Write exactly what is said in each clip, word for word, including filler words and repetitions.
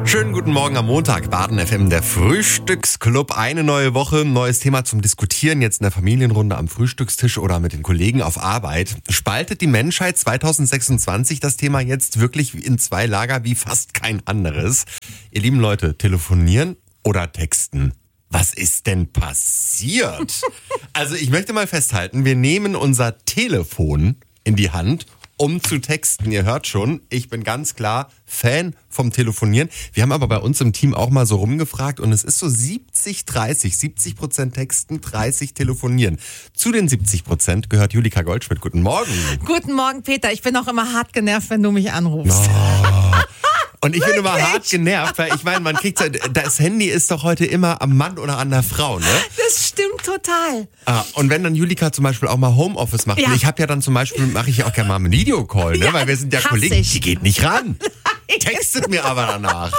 Schönen guten Morgen am Montag, Baden F M, der Frühstücksclub. Eine neue Woche, neues Thema zum Diskutieren, jetzt in der Familienrunde am Frühstückstisch oder mit den Kollegen auf Arbeit. Spaltet die Menschheit zwanzig sechsundzwanzig das Thema jetzt wirklich in zwei Lager wie fast kein anderes? Ihr lieben Leute, telefonieren oder texten? Was ist denn passiert? Also ich möchte mal festhalten, wir nehmen unser Telefon in die Hand, um zu texten. Ihr hört schon, ich bin ganz klar Fan vom Telefonieren. Wir haben aber bei uns im Team auch mal so rumgefragt und es ist so siebzig dreißig. siebzig Prozent texten, dreißig telefonieren. Zu den siebzig Prozent gehört Julika Goldschmidt. Guten Morgen. Guten Morgen, Peter. Ich bin auch immer hart genervt, wenn du mich anrufst. Oh. Und ich bin immer hart genervt, weil ich meine, man kriegt, das Handy ist doch heute immer am Mann oder an der Frau, ne? Das stimmt total. Ah, und wenn dann Julika zum Beispiel auch mal Homeoffice macht, Ja. und ich habe ja dann zum Beispiel, mache ich ja auch gerne mal einen Videocall, ne? Ja, Weil wir sind ja hasse Kollegen, ich. die geht nicht ran. Textet mir aber danach.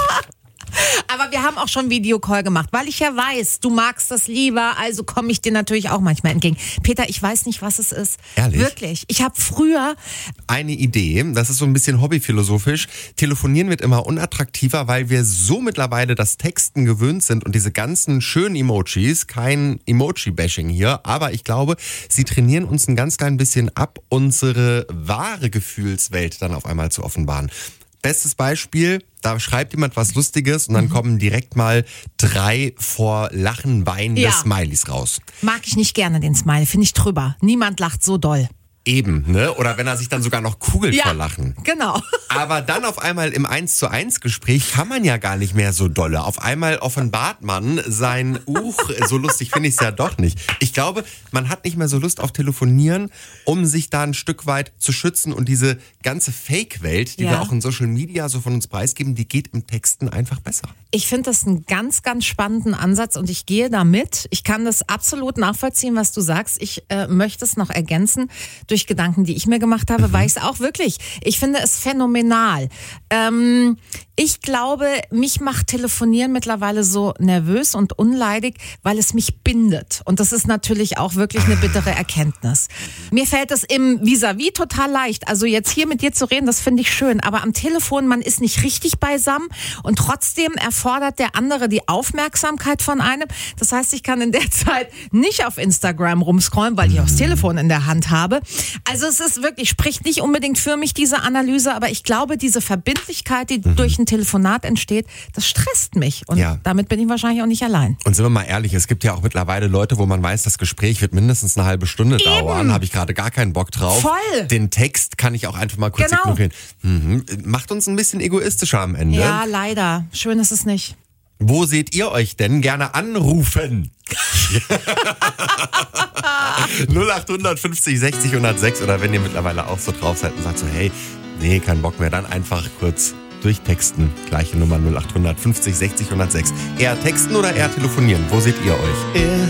Aber wir haben auch schon Videocall gemacht, weil ich ja weiß, du magst das lieber, also komme ich dir natürlich auch manchmal entgegen. Peter, ich weiß nicht, was es ist. Ehrlich? Wirklich. Ich habe früher... Eine Idee, das ist so ein bisschen hobbyphilosophisch, telefonieren wird immer unattraktiver, weil wir so mittlerweile das Texten gewöhnt sind und diese ganzen schönen Emojis, kein Emoji-Bashing hier, aber ich glaube, sie trainieren uns ein ganz klein bisschen ab, unsere wahre Gefühlswelt dann auf einmal zu offenbaren. Bestes Beispiel, da schreibt jemand was Lustiges und dann kommen direkt mal drei vor Lachen weinende Ja. Smileys raus. Mag ich nicht gerne den Smiley, finde ich drüber. Niemand lacht so doll. Eben, ne? Oder wenn er sich dann sogar noch kugelt Ja, vor Lachen. genau. Aber dann auf einmal im eins zu eins Gespräch kann man ja gar nicht mehr so dolle. Auf einmal offenbart man sein Uch, so lustig finde ich es ja doch nicht. Ich glaube, man hat nicht mehr so Lust auf Telefonieren, um sich da ein Stück weit zu schützen. Und diese ganze Fake-Welt, die Ja. wir auch in Social Media so von uns preisgeben, die geht im Texten einfach besser. Ich finde das einen ganz, ganz spannenden Ansatz und ich gehe da mit. Ich kann das absolut nachvollziehen, was du sagst. Ich äh, möchte es noch ergänzen durch Gedanken, die ich mir gemacht habe, mhm. weil ich es auch wirklich, ich finde es phänomenal. Ähm, ich glaube, mich macht Telefonieren mittlerweile so nervös und unleidig, weil es mich bindet. Und das ist natürlich auch wirklich eine bittere Erkenntnis. Mir fällt es im Vis-à-vis total leicht. Also jetzt hier mit dir zu reden, das finde ich schön. Aber am Telefon, man ist nicht richtig beisammen und trotzdem erfordert der andere die Aufmerksamkeit von einem. Das heißt, ich kann in der Zeit nicht auf Instagram rumscrollen, weil ich auch das Telefon in der Hand habe. Also es ist wirklich, spricht nicht unbedingt für mich, diese Analyse, aber ich glaube, diese Verbindlichkeit, die mhm. durch ein Telefonat entsteht, das stresst mich. Und ja. damit bin ich wahrscheinlich auch nicht allein. Und sind wir mal ehrlich, es gibt ja auch mittlerweile Leute, wo man weiß, das Gespräch wird mindestens eine halbe Stunde Eben. dauern. Habe ich gerade gar keinen Bock drauf. Voll. Den Text kann ich auch einfach mal kurz Genau. ignorieren. Mhm. Macht uns ein bisschen egoistischer am Ende. Ja, leider. Schön ist es nicht. Wo seht ihr euch denn? Gerne anrufen. null acht fünfzig sechzig hundertsechs oder wenn ihr mittlerweile auch so drauf seid und sagt so, hey, nee, kein Bock mehr, dann einfach kurz durchtexten. Gleiche Nummer null acht fünfzig sechzig hundertsechs. Eher texten oder eher telefonieren? Wo seht ihr euch? Er